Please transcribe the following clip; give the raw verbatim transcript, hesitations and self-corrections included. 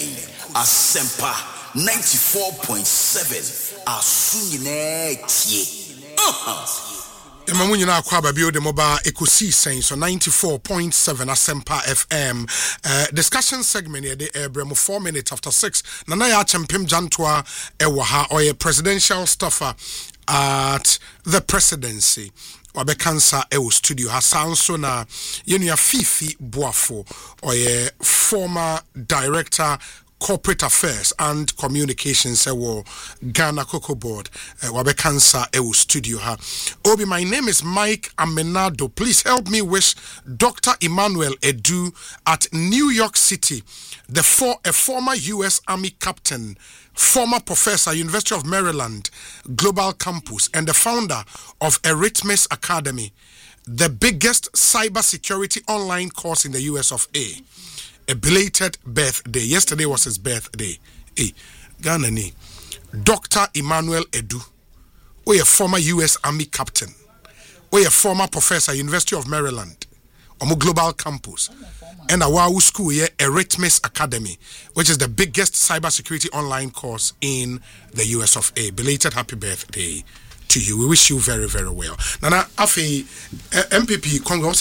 Asempa ninety-four point seven. Asunyine tie. Uh-huh. Emamu nyina akwa babio de moba ekosi sen so ninety-four point seven Asempa F M. Uh, discussion segment here de ebremo four minutes after six. Nana ya champim jantoa ewa ha oye presidential staffer at the presidency. Wabekansa ewo studio hasanso na yenu ya Fifi Boafo oye former director Corporate Affairs and Communications ewo Ghana Cocoa Board uh, wabekansa ewo studio ha. Obi, my name is Mike Amenado. Please help me wish Doctor Emmanuel Edu at New York City, the for a former U S Army captain, former professor, University of Maryland Global Campus, and the founder of Erythmes Academy, the biggest cybersecurity online course in the U S of A. A belated birthday. Yesterday was his birthday. Hey, Ghana ni. Doctor Emmanuel Edu. We a former U S Army captain. We a former professor, University of Maryland, Omo Global Campus, and a WAU school here, Erythmes Academy, which is the biggest cybersecurity online course in the U S of A. Belated happy birthday to you. We wish you very, very well. Nana Afi, M P P Congress.